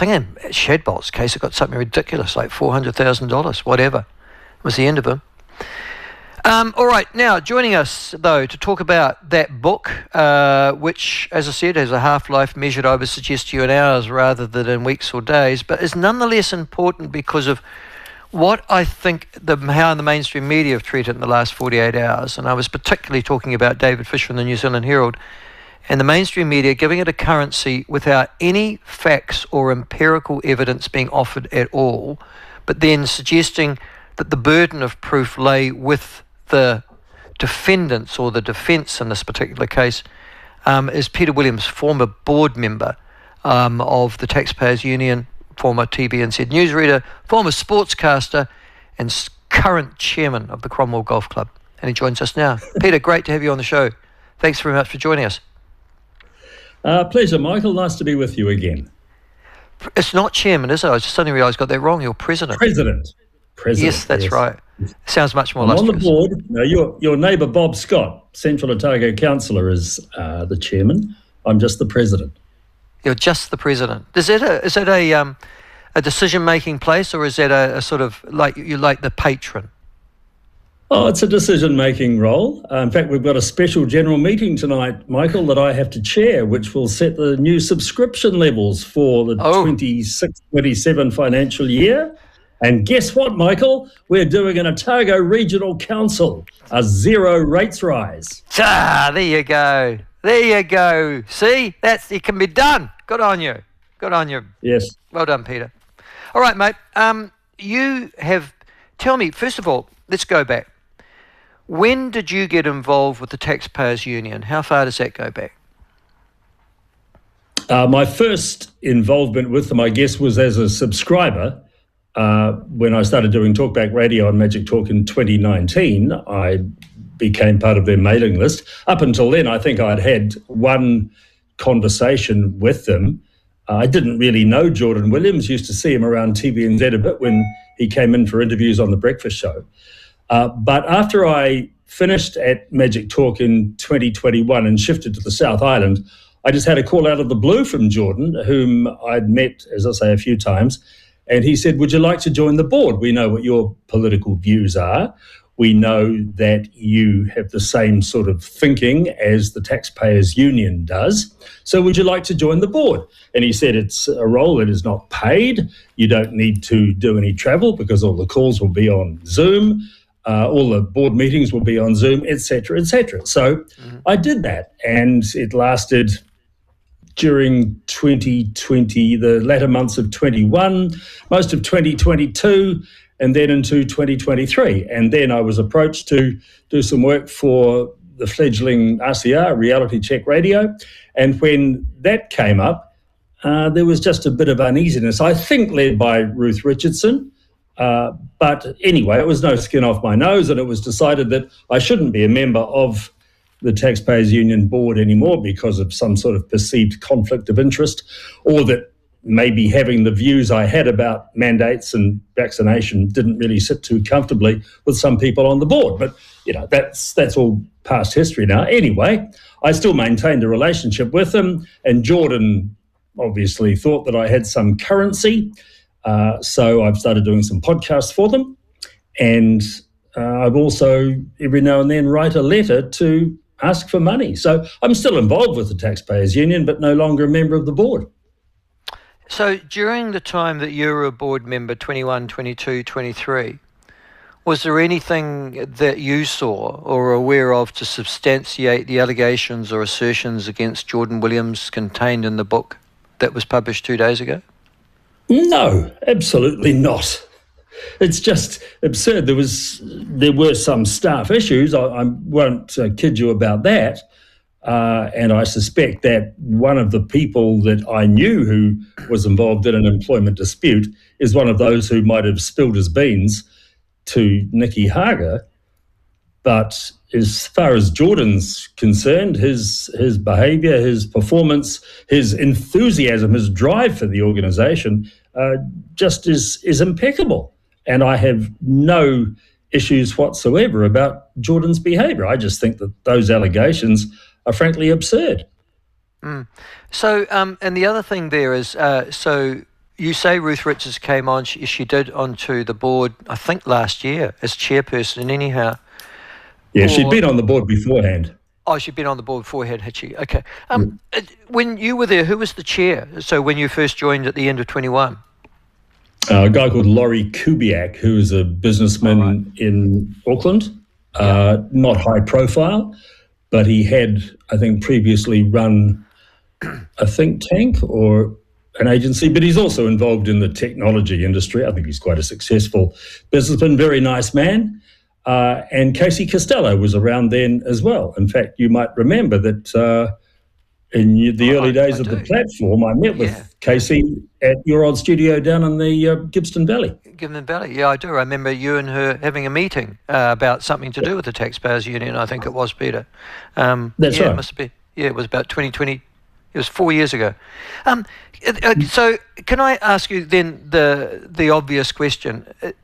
think in Shadbolt's case, it got something ridiculous, like $400,000, whatever. It was the end of him. All right, now joining us, though, to talk about that book, which, as I said, has a half-life measured, I would suggest to you, in hours rather than in weeks or days, but is nonetheless important because of what I think how the mainstream media have treated it in the last 48 hours. And I was particularly talking about David Fisher in the New Zealand Herald, and the mainstream media giving it a currency without any facts or empirical evidence being offered at all, but then suggesting that the burden of proof lay with the defendants or the defence in this particular case, is Peter Williams, former board member of the Taxpayers Union, former TVNZ newsreader, former sportscaster, and current chairman of the Cromwell Golf Club. And he joins us now. Peter, great to have you on the show. Thanks very much for joining us. Pleasure, Michael. Nice to be with you again. It's not chairman, is it? I just suddenly realised I got that wrong. You're president. President. Yes, that's right. Sounds much more lustrous. On the board, your neighbour Bob Scott, Central Otago councillor, is the chairman. I'm just the president. You're just the president. Is it a decision-making place, or is that a sort of like the patron? Oh, it's a decision-making role. In fact, we've got a special general meeting tonight, Michael, that I have to chair, which will set the new subscription levels for the 26-27 financial year. And guess what, Michael? We're doing an Otago Regional Council, a zero rates rise. There you go. There you go. See, it can be done. Good on you. Good on you. Yes. Well done, Peter. All right, mate. Tell me, first of all, let's go back. When did you get involved with the Taxpayers Union? How far does that go back? My first involvement with them, I guess, was as a subscriber. When I started doing Talkback Radio on Magic Talk in 2019, I became part of their mailing list. Up until then, I think I'd had one conversation with them. I didn't really know Jordan Williams, used to see him around TVNZ a bit when he came in for interviews on The Breakfast Show. But after I finished at Magic Talk in 2021 and shifted to the South Island, I just had a call out of the blue from Jordan, whom I'd met, as I say, a few times. And he said, would you like to join the board? We know what your political views are. We know that you have the same sort of thinking as the Taxpayers Union does. So would you like to join the board? And he said it's a role that is not paid. You don't need to do any travel because all the calls will be on Zoom. All the board meetings will be on Zoom, et cetera, et cetera. So I did that, and it lasted during 2020, the latter months of 21, most of 2022, and then into 2023. And then I was approached to do some work for the fledgling RCR, Reality Check Radio. And when that came up, there was just a bit of uneasiness, I think led by Ruth Richardson. But anyway, it was no skin off my nose, and it was decided that I shouldn't be a member of the Taxpayers Union board anymore because of some sort of perceived conflict of interest, or that maybe having the views I had about mandates and vaccination didn't really sit too comfortably with some people on the board. But, that's all past history now. Anyway, I still maintained a relationship with them, and Jordan obviously thought that I had some currency. So I've started doing some podcasts for them, and I've also every now and then write a letter to ask for money. So I'm still involved with the Taxpayers Union, but no longer a member of the board. So during the time that you were a board member, 21, 22, 23, was there anything that you saw or were aware of to substantiate the allegations or assertions against Jordan Williams contained in the book that was published 2 days ago? No, absolutely not. It's just absurd. There were some staff issues. I won't kid you about that. And I suspect that one of the people that I knew who was involved in an employment dispute is one of those who might have spilled his beans to Nicky Hager. But as far as Jordan's concerned, his behaviour, his performance, his enthusiasm, his drive for the organisation just is impeccable. And I have no issues whatsoever about Jordan's behaviour. I just think that those allegations are frankly absurd. So, and the other thing there is, so you say Ruth Richards came on. She did onto the board, I think, last year as chairperson. Anyhow. Yeah, she'd been on the board beforehand. Oh, she'd been on the board beforehand, had she? Okay. When you were there, who was the chair? So when you first joined at the end of 21? A guy called Laurie Kubiak, who is a businessman in Auckland, not high profile, but he had, I think, previously run a think tank or an agency, but he's also involved in the technology industry. I think he's quite a successful businessman, very nice man. And Casey Costello was around then as well. In fact, you might remember that in the early days of the platform, I met with Casey at your old studio down in the Gibbston Valley. Gibbston Valley, yeah, I do. I remember you and her having a meeting about something to do with the Taxpayers Union, I think it was, Peter. That's right. It must be. Yeah, it was about 2020. It was 4 years ago. So can I ask you then the obvious question?